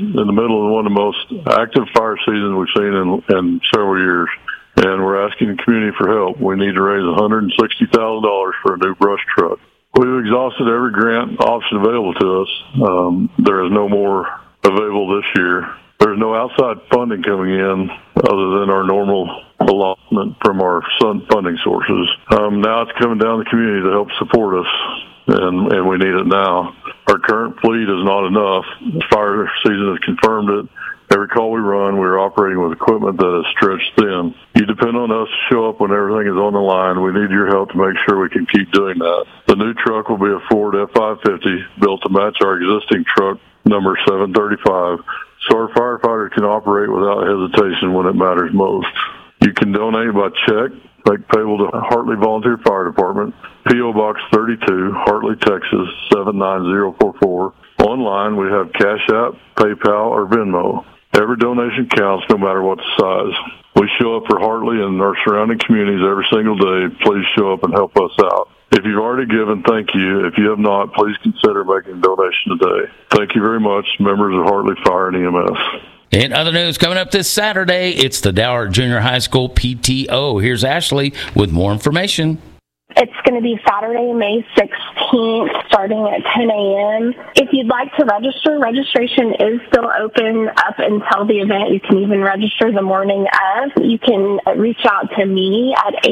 in the middle of one of the most active fire seasons we've seen in several years, and we're asking the community for help. We need to raise $160,000 for a new brush truck. We've exhausted every grant option available to us. There is no more available this year. There's no outside funding coming in other than our normal allotment from our funding sources. Now it's coming down to the community to help support us, and we need it now. Our current fleet is not enough. The fire season has confirmed it. Every call we run, we're operating with equipment that is stretched thin. You depend on us to show up when everything is on the line. We need your help to make sure we can keep doing that. The new truck will be a Ford F-550 built to match our existing truck number 735, so our firefighters can operate without hesitation when it matters most. You can donate by check, make payable to Hartley Volunteer Fire Department, P.O. Box 32, Hartley, Texas, 79044. Online, we have Cash App, PayPal, or Venmo. Every donation counts, no matter what the size. We show up for Hartley and our surrounding communities every single day. Please show up and help us out. If you've already given, thank you. If you have not, please consider making a donation today. Thank you very much, members of Hartley Fire and EMS. In other news, coming up this Saturday, it's the Dalhart Junior High School PTO. Here's Ashley with more information. It's going to be Saturday, May 16th, starting at 10 a.m. If you'd like to register, registration is still open up until the event. You can even register the morning of. You can reach out to me at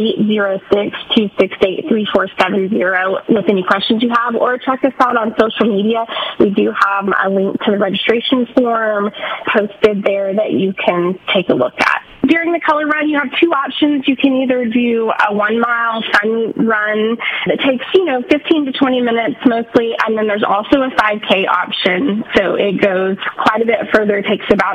806-268-3470 with any questions you have, or check us out on social media. We do have a link to the registration form posted there that you can take a look at. During the color run, you have two options. You can either do a 1 mile fun run that takes, 15 to 20 minutes mostly, and then there's also a 5K option. So it goes quite a bit further. It takes about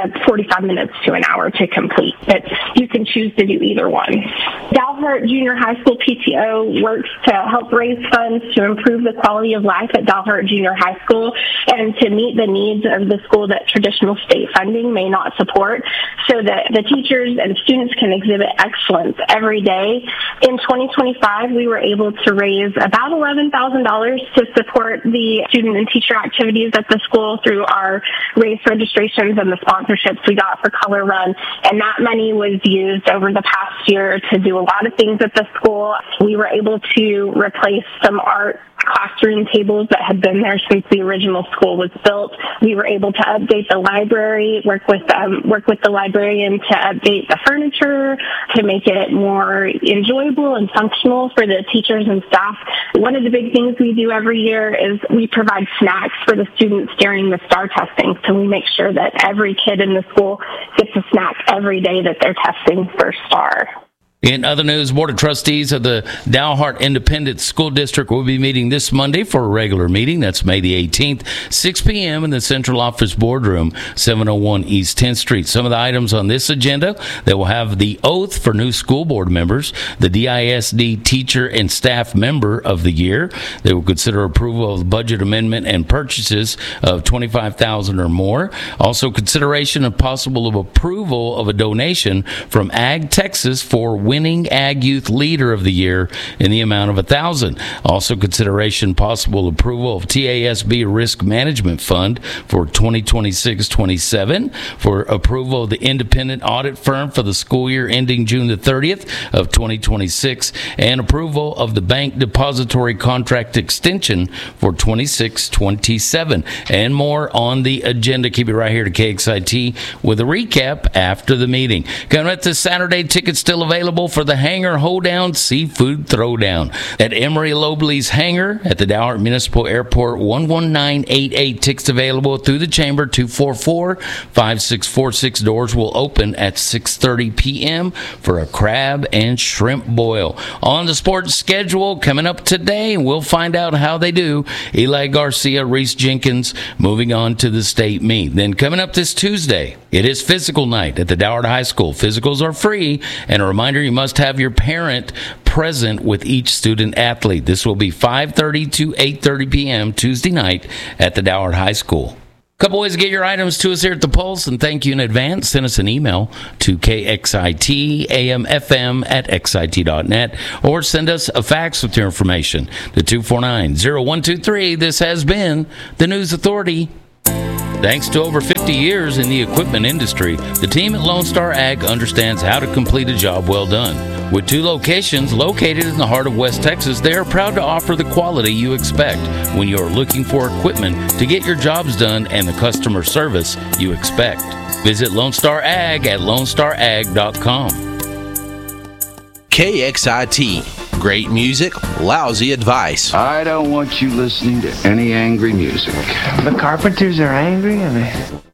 45 minutes to an hour to complete, but you can choose to do either one. Dalhart Junior High School PTO works to help raise funds to improve the quality of life at Dalhart Junior High School and to meet the needs of the school that traditional state funding may not support, so that the teachers and students can exhibit excellence every day. In 2025, we were able to raise about $11,000 to support the student and teacher activities at the school through our raised registrations and the sponsorships we got for Color Run. And that money was used over the past year to do a lot of things at the school. We were able to replace some art classroom tables that had been there since the original school was built. We were able to update the library, work with the librarian to update the furniture, to make it more enjoyable and functional for the teachers and staff. One of the big things we do every year is we provide snacks for the students during the STAR testing. So we make sure that every kid in the school gets a snack every day that they're testing for STAR. In other news, Board of Trustees of the Dalhart Independent School District will be meeting this Monday for a regular meeting. That's May the 18th, 6 p.m. in the Central Office Boardroom, 701 East 10th Street. Some of the items on this agenda, they will have the oath for new school board members, the DISD Teacher and Staff Member of the Year. They will consider approval of the budget amendment and purchases of $25,000 or more. Also, consideration of possible approval of a donation from Ag Texas for winning Ag Youth Leader of the Year in the amount of $1,000. Also, consideration possible approval of TASB Risk Management Fund for 2026-27, for approval of the independent audit firm for the school year ending June the 30th of 2026, and approval of the bank depository contract extension for 26-27, and more on the agenda. Keep it right here to KXIT with a recap after the meeting. Coming up this Saturday, tickets still available for the Hangar Hoedown Seafood Throwdown at Emery Lobley's Hangar at the Dalhart Municipal Airport. 11988 tickets available through the chamber. 244-5646. Doors will open at 6:30 p.m. for a crab and shrimp boil. On the sports schedule coming up today, we'll find out how they do. Eli Garcia, Reese Jenkins moving on to the state meet. Then coming up this Tuesday, it is physical night at the Dalhart High School. Physicals are free, and a reminder, you must have your parent present with each student athlete. This will be 5:30 to 8:30 p.m. Tuesday night at the Dalhart High School. Couple ways to get your items to us here at The Pulse, and thank you in advance. Send us an email to kxitAMFM@xit.net, or send us a fax with your information to 249-0123. This has been the News Authority. Thanks to over 50 years in the equipment industry, the team at Lone Star Ag understands how to complete a job well done. With 2 locations located in the heart of West Texas, they are proud to offer the quality you expect when you are looking for equipment to get your jobs done and the customer service you expect. Visit Lone Star Ag at lonestarag.com. KXIT. Great music, lousy advice. I don't want you listening to any angry music. The Carpenters are angry?